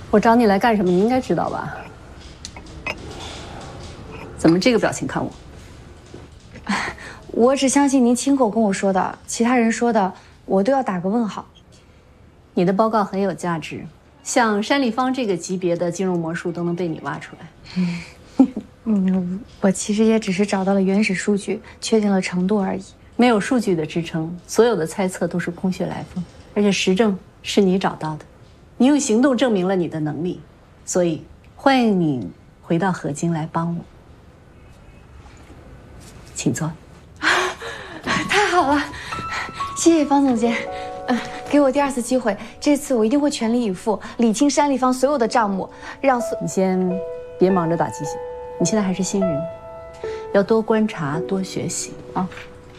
我找你来干什么？你应该知道吧？怎么这个表情看我？ 我只相信您亲口跟我说的，其他人说的我都要打个问号。 你的报告很有价值，像山立方这个级别的金融魔术都能被你挖出来。 我其实也只是找到了原始数据，确定了程度而已。 没有数据的支撑，所有的猜测都是空穴来风。而且实证是你找到的，你用行动证明了你的能力，所以欢迎你回到合金来帮我。请坐。 太好了，谢谢方总监，给我第二次机会，这次我一定会全力以赴，理清山立方所有的账目，让你先别忙着打鸡血，你现在还是新人，要多观察，多学习啊。